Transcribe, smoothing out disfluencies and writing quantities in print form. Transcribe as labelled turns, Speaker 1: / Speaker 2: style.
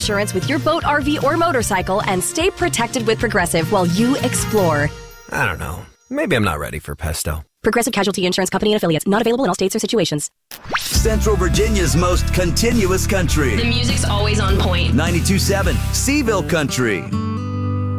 Speaker 1: Insurance with your boat, RV, or motorcycle and stay protected with Progressive while you explore.
Speaker 2: I don't know. Maybe I'm not ready for pesto.
Speaker 1: Progressive Casualty Insurance Company and Affiliates. Not available in all states or situations.
Speaker 3: Central Virginia's most continuous country.
Speaker 4: The music's always on point.
Speaker 3: 92.7 Seaville Country.